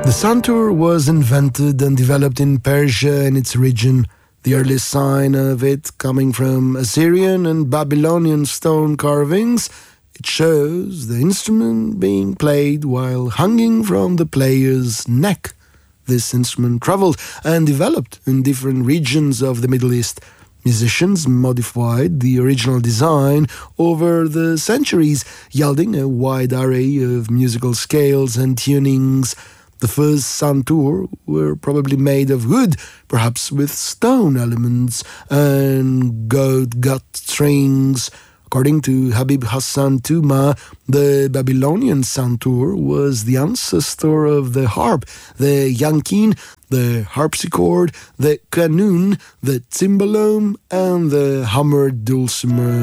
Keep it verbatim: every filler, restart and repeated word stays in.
The santur was invented and developed in Persia and its region. The earliest sign of it coming from Assyrian and Babylonian stone carvings, it shows the instrument being played while hanging from the player's neck. This instrument traveled and developed in different regions of the Middle East. Musicians modified the original design over the centuries, yielding a wide array of musical scales and tunings. The first santur were probably made of wood, perhaps with stone elements and goat gut strings. According to Habib Hassan Tuma, the Babylonian santur was the ancestor of the harp, the yankin, the harpsichord, the qanun, the cimbalom, and the hammered dulcimer.